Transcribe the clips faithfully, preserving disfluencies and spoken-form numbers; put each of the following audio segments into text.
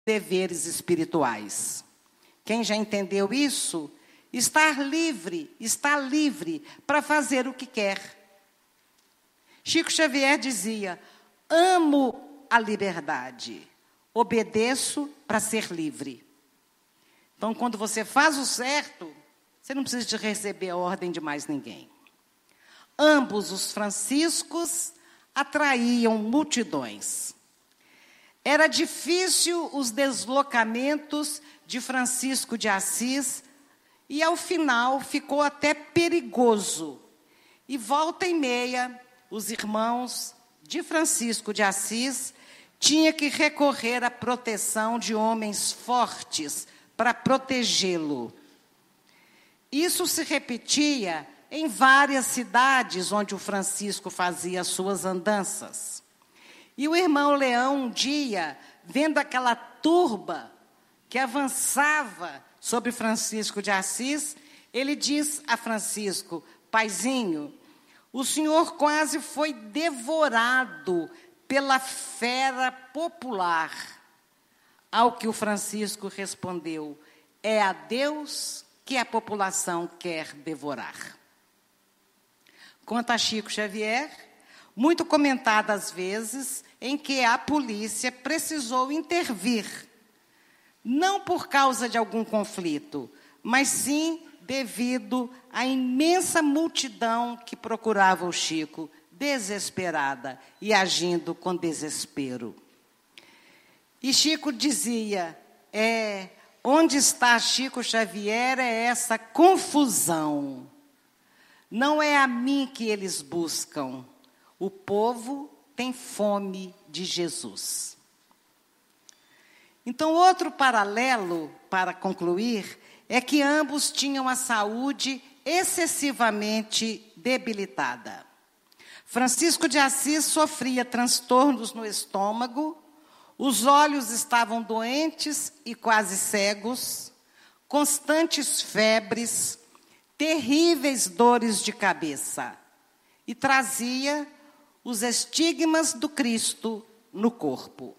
deveres espirituais. Quem já entendeu isso, estar livre, está livre para fazer o que quer. Chico Xavier dizia: amo a liberdade, obedeço para ser livre. Então, quando você faz o certo, você não precisa de receber a ordem de mais ninguém. Ambos os franciscos atraíam multidões. Era difícil os deslocamentos de Francisco de Assis e, ao final, ficou até perigoso. E, volta e meia, os irmãos de Francisco de Assis tinham que recorrer à proteção de homens fortes para protegê-lo. Isso se repetia em várias cidades onde o Francisco fazia as suas andanças. E o irmão Leão, um dia, vendo aquela turba que avançava sobre Francisco de Assis, ele diz a Francisco: paizinho, o senhor quase foi devorado pela fera popular. Ao que o Francisco respondeu: é a Deus que a população quer devorar. Quanto a Chico Xavier, muito comentado às vezes, em que a polícia precisou intervir, não por causa de algum conflito, mas sim devido à imensa multidão que procurava o Chico, desesperada e agindo com desespero. E Chico dizia: é, onde está Chico Xavier é essa confusão. Não é a mim que eles buscam. O povo tem fome de Jesus. Então, outro paralelo, para concluir, é que ambos tinham a saúde excessivamente debilitada. Francisco de Assis sofria transtornos no estômago, os olhos estavam doentes e quase cegos, constantes febres, terríveis dores de cabeça, e trazia os estigmas do Cristo no corpo.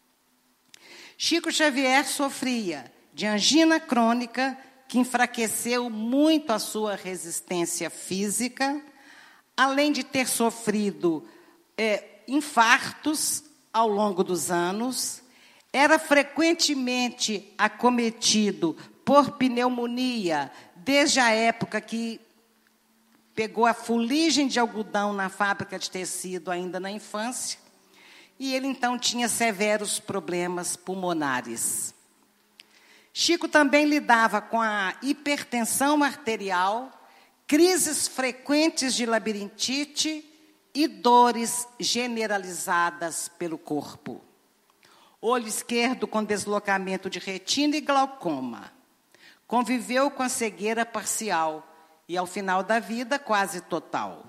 Chico Xavier sofria de angina crônica, que enfraqueceu muito a sua resistência física, além de ter sofrido é, infartos ao longo dos anos, era frequentemente acometido por pneumonia, desde a época que pegou a fuligem de algodão na fábrica de tecido, ainda na infância, e ele, então, tinha severos problemas pulmonares. Chico também lidava com a hipertensão arterial, crises frequentes de labirintite e dores generalizadas pelo corpo. Olho esquerdo com deslocamento de retina e glaucoma. Conviveu com a cegueira parcial e, ao final da vida, quase total.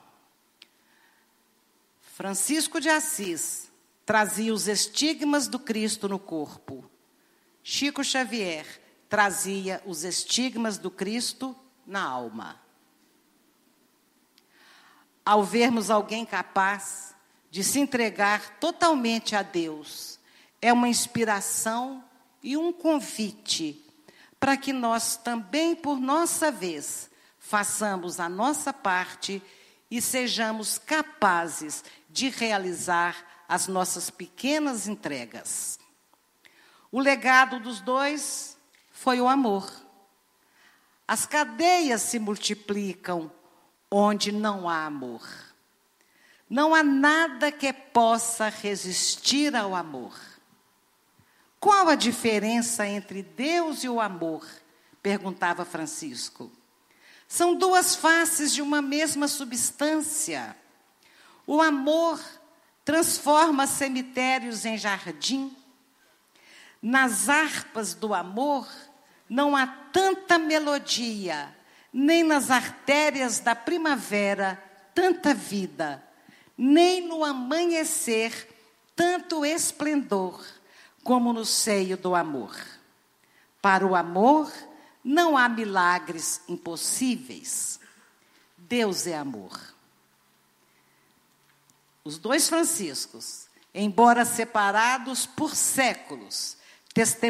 Francisco de Assis trazia os estigmas do Cristo no corpo. Chico Xavier trazia os estigmas do Cristo na alma. Ao vermos alguém capaz de se entregar totalmente a Deus, é uma inspiração e um convite para que nós também, por nossa vez, façamos a nossa parte e sejamos capazes de realizar as nossas pequenas entregas. O legado dos dois foi o amor. As cadeias se multiplicam onde não há amor. Não há nada que possa resistir ao amor. Qual a diferença entre Deus e o amor? Perguntava Francisco. São duas faces de uma mesma substância. O amor transforma cemitérios em jardim. Nas harpas do amor não há tanta melodia, nem nas artérias da primavera tanta vida, nem no amanhecer tanto esplendor, como no seio do amor. Para o amor não há milagres impossíveis. Deus é amor. Os dois Franciscos, embora separados por séculos, testemunho